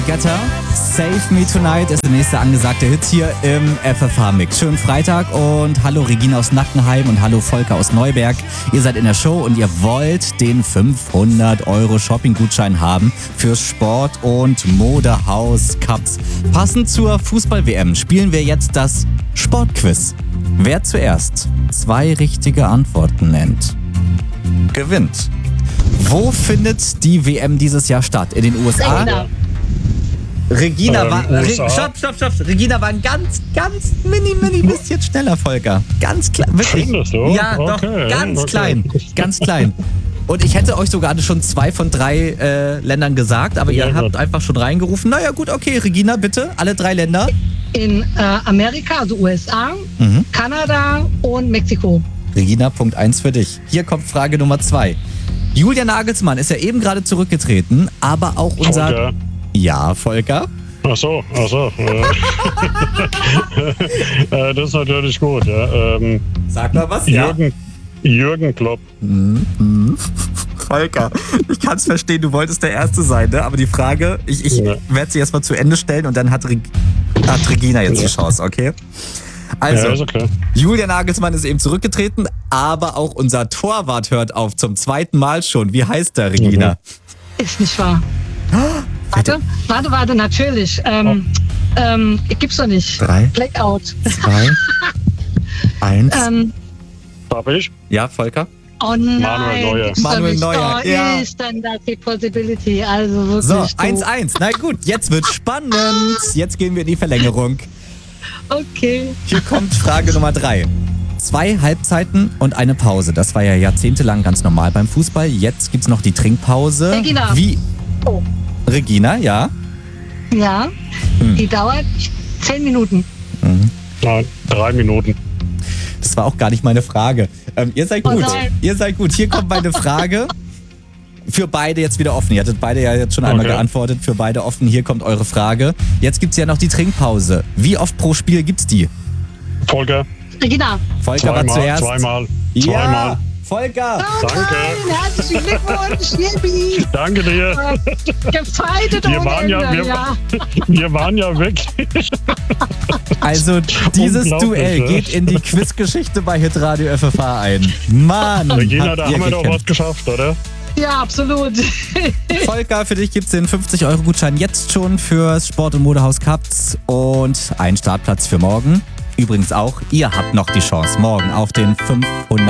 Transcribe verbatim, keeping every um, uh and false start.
Getter, Save Me Tonight ist der nächste angesagte Hit hier im F F H-Mix. Schönen Freitag und hallo Regina aus Nackenheim und hallo Volker aus Neuberg. Ihr seid in der Show und ihr wollt den fünfhundert Euro Shopping-Gutschein haben fürs Sport- und Modehaus Cups. Passend zur Fußball-W M spielen wir jetzt das Sportquiz. Wer zuerst zwei richtige Antworten nennt, gewinnt. Wo findet die W M dieses Jahr statt? In den U S A? Regina. Regina Ähm, war. U S A? Re, stopp, stopp, stopp. Regina war ein ganz, ganz mini, mini bisschen schneller, Volker. Ganz klein. Wirklich. Findest du? Ja, doch. Okay, Ganz okay. klein. Ganz klein. Und ich hätte euch sogar schon zwei von drei äh, Ländern gesagt, aber ihr Ja, habt gut. einfach schon reingerufen. Naja, gut, okay, Regina, bitte. Alle drei Länder. In äh, Amerika, also U S A, Mhm. Kanada und Mexiko. Regina, Punkt eins für dich. Hier kommt Frage Nummer zwei. Julian Nagelsmann ist ja eben gerade zurückgetreten, aber auch unser... Volker. Ja, Volker. Ach so, ach so. äh, das ist natürlich gut. Ja. Ähm, Sag mal was, Jürgen, Jürgen Klopp. Volker, ich kann es verstehen, du wolltest der Erste sein, ne? Aber die Frage, ich, ich Ja. werde sie erstmal zu Ende stellen und dann hat, Reg hat Regina jetzt Ja. die Chance, okay? Also, Ja, ist okay. Julian Nagelsmann ist eben zurückgetreten, aber auch unser Torwart hört auf zum zweiten Mal schon. Wie heißt der, Regina? Ist nicht wahr. Warte, warte, warte, natürlich. Ähm, ähm, gibt's doch nicht. Drei. Blackout. Zwei, eins. ähm, Darf ich? Ja, Volker? oh nein. Manuel Neuer. gibt's doch Manuel nicht. Neuer, Oh, ja. ist dann das die Possibility. Also wirklich. So, du. eins eins. Na gut, jetzt wird's spannend. Jetzt gehen wir in die Verlängerung. Okay. Hier kommt Frage Nummer drei. Zwei Halbzeiten und eine Pause. Das war ja jahrzehntelang ganz normal beim Fußball. Jetzt gibt's noch die Trinkpause. Regina. Wie? Oh. Regina, ja? Ja. Hm. Die dauert zehn Minuten. Nein, drei Minuten. Das war auch gar nicht meine Frage. Ähm, ihr seid Oh gut. nein. Ihr seid gut. Hier kommt meine Frage. Für beide jetzt wieder offen. Ihr hattet beide ja jetzt schon einmal Okay. geantwortet. Für beide offen. Hier kommt eure Frage. Jetzt gibt's ja noch die Trinkpause. Wie oft pro Spiel gibt's die? Volker, Regina. Volker war zweimal, zuerst. zweimal, Ja, zweimal. Volker. Oh Danke. nein, herzlichen Glückwunsch, Yippie. Danke dir. Gefeitet Wir ohne waren ja, Ende, wir, ja. wir waren ja weg. Also dieses Unglaublich, Duell ja. geht in die Quizgeschichte bei Hitradio F F H ein. Mann, Regina, habt da ihr haben wir doch gekämpft. was geschafft, oder? Ja, absolut. Volker, für dich gibt's den fünfzig Euro Gutschein jetzt schon fürs Sport- und Modehaus Cups und einen Startplatz für morgen. Übrigens auch, ihr habt noch die Chance, morgen auf den fünfhundert